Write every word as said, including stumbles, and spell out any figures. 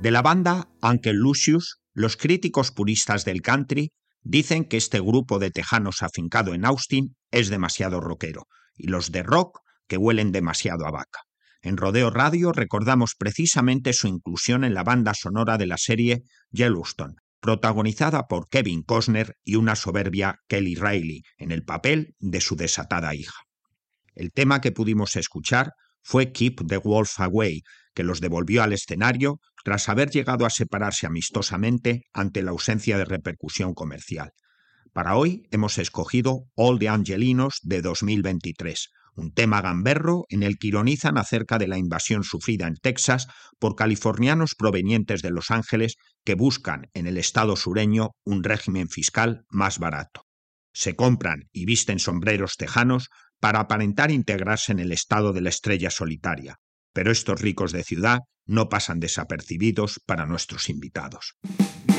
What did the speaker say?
De la banda Uncle Lucius, los críticos puristas del country dicen que este grupo de tejanos afincado en Austin es demasiado rockero, y los de rock que huelen demasiado a vaca. En Rodeo Radio recordamos precisamente su inclusión en la banda sonora de la serie Yellowstone, protagonizada por Kevin Costner y una soberbia Kelly Reilly, en el papel de su desatada hija. El tema que pudimos escuchar fue Keep the Wolf Away, que los devolvió al escenario tras haber llegado a separarse amistosamente ante la ausencia de repercusión comercial. Para hoy hemos escogido All the Angelinos de dos mil veintitrés, un tema gamberro en el que ironizan acerca de la invasión sufrida en Texas por californianos provenientes de Los Ángeles que buscan en el estado sureño un régimen fiscal más barato. Se compran y visten sombreros tejanos para aparentar integrarse en el estado de la estrella solitaria, pero estos ricos de ciudad no pasan desapercibidos para nuestros invitados.